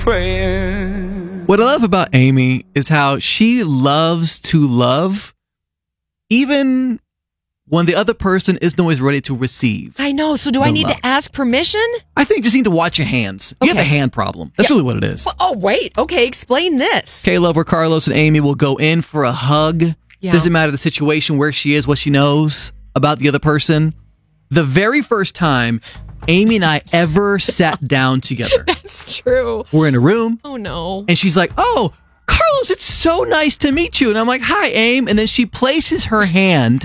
praying. What I love about Amy is how she loves to love even when the other person isn't always ready to receive. I know. So do I need to ask permission? I think you just need to watch your hands. You have a hand problem. That's really what it is. Oh, wait. Okay, explain this. Caleb or Carlos and Amy will go in for a hug. Yeah. Doesn't matter the situation, where she is, what she knows about the other person. The very first time Amy and I ever sat down together. That's true. We're in a room. Oh, no. And she's like, oh, Carlos, it's so nice to meet you. And I'm like, hi, Aim. And then she places her hand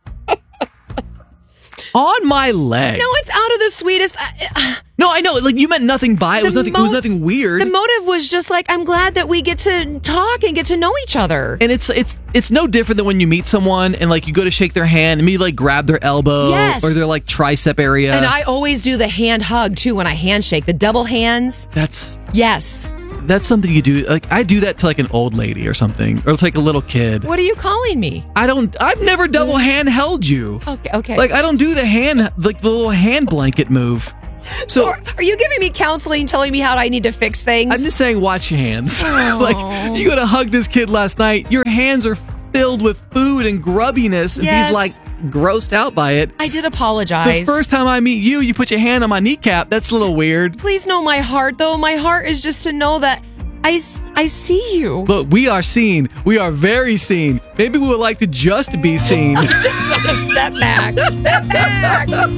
on my leg. No, it's out of the sweetest. No, I know. Like, you meant nothing by it. It was nothing weird. The motive was just like, I'm glad that we get to talk and get to know each other. And it's no different than when you meet someone and like you go to shake their hand and maybe like grab their elbow or their like tricep area. And I always do the hand hug too when I handshake. The double hands. That's something you do. Like, I do that to like an old lady or something, or it's like a little kid. What are you calling me? I've never double hand held you. Okay. Like, I don't do the little hand blanket move. So are you giving me counseling, telling me how I need to fix things? I'm just saying, watch your hands. Like, you go to hug this kid last night. Your hands are filled with food and grubbiness, and he's like grossed out by it. I did apologize. The first time I meet you, you put your hand on my kneecap. That's a little weird. Please know my heart, though. My heart is just to know that I see you. Look, we are seen. We are very seen. Maybe we would like to just be seen. Just sort of step back. Step back.